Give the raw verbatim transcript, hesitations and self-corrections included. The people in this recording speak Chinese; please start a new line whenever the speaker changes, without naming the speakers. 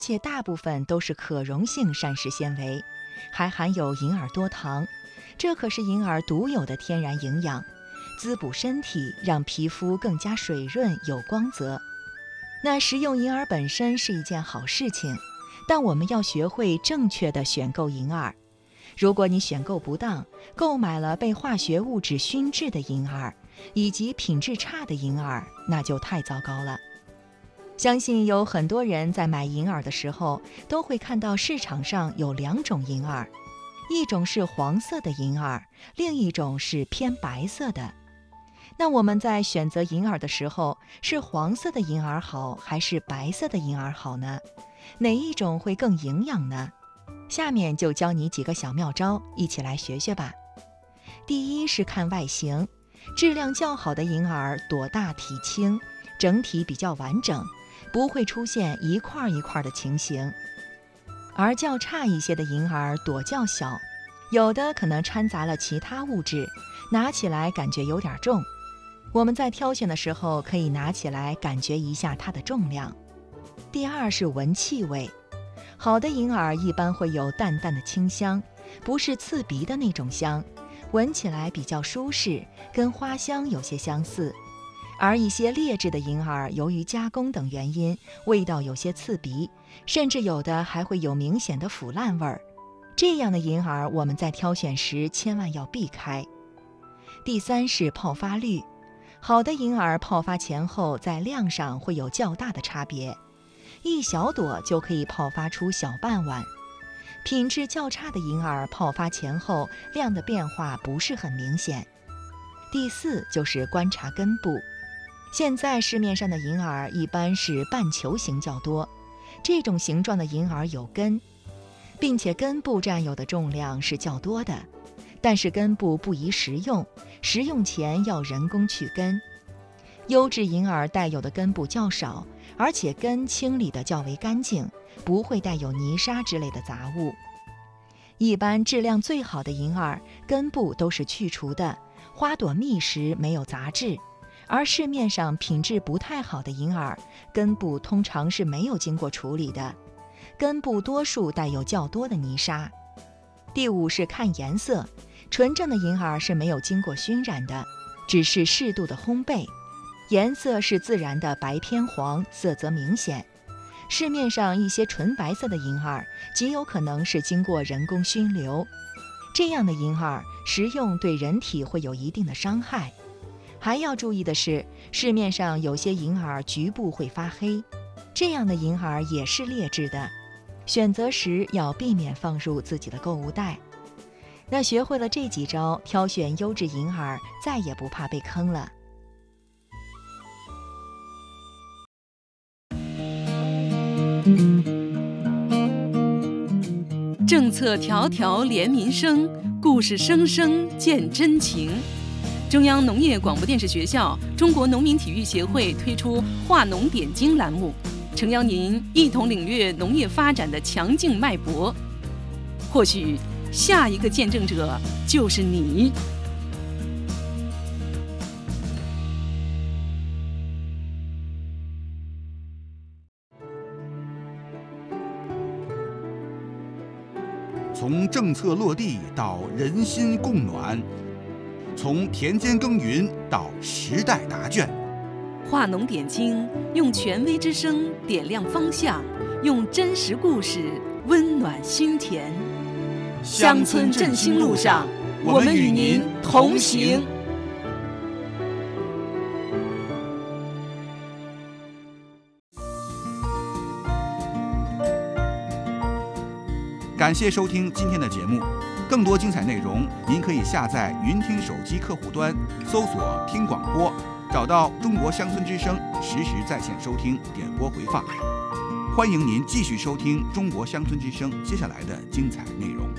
且大部分都是可溶性膳食纤维，还含有银耳多糖，这可是银耳独有的天然营养，滋补身体，让皮肤更加水润有光泽。那食用银耳本身是一件好事情，但我们要学会正确的选购银耳。如果你选购不当，购买了被化学物质熏制的银耳，以及品质差的银耳，那就太糟糕了。相信有很多人在买银耳的时候，都会看到市场上有两种银耳，一种是黄色的银耳，另一种是偏白色的。那我们在选择银耳的时候，是黄色的银耳好，还是白色的银耳好呢？哪一种会更营养呢？下面就教你几个小妙招，一起来学学吧。第一是看外形，质量较好的银耳朵大体轻，整体比较完整，不会出现一块一块的情形。而较差一些的银耳朵较小，有的可能掺杂了其他物质，拿起来感觉有点重。我们在挑选的时候，可以拿起来感觉一下它的重量。第二是闻气味，好的银耳一般会有淡淡的清香，不是刺鼻的那种香，闻起来比较舒适，跟花香有些相似。而一些劣质的银耳由于加工等原因，味道有些刺鼻，甚至有的还会有明显的腐烂味儿。这样的银耳我们在挑选时千万要避开。第三是泡发率，好的银耳泡发前后在量上会有较大的差别，一小朵就可以泡发出小半碗。品质较差的银耳泡发前后量的变化不是很明显。第四就是观察根部，现在市面上的银耳一般是半球形较多，这种形状的银耳有根，并且根部占有的重量是较多的，但是根部不宜食用，食用前要人工去根。优质银耳带有的根部较少，而且根清理得较为干净，不会带有泥沙之类的杂物。一般质量最好的银耳根部都是去除的，花朵密实，没有杂质。而市面上品质不太好的银耳，根部通常是没有经过处理的，根部多数带有较多的泥沙。第五是看颜色，纯正的银耳是没有经过熏染的，只是适度的烘焙，颜色是自然的白偏黄，色泽明显。市面上一些纯白色的银耳，极有可能是经过人工熏馏，这样的银耳食用对人体会有一定的伤害。还要注意的是，市面上有些银耳局部会发黑，这样的银耳也是劣质的，选择时要避免放入自己的购物袋。那学会了这几招，挑选优质银耳，再也不怕被坑了。
政策条条连民生，故事声声见真情。中央农业广播电视学校中国农民体育协会推出化农点睛栏目，诚邀您一同领略农业发展的强劲脉搏。或许下一个见证者就是你。
从政策落地到人心共暖，从田间耕耘到时代答卷，
化农点睛，用权威之声点亮方向，用真实故事温暖心田。乡村振兴路上，我们与您同行。
感谢收听今天的节目，更多精彩内容，您可以下载云听手机客户端，搜索听广播，找到中国乡村之声，实时在线收听、点播回放。欢迎您继续收听中国乡村之声接下来的精彩内容。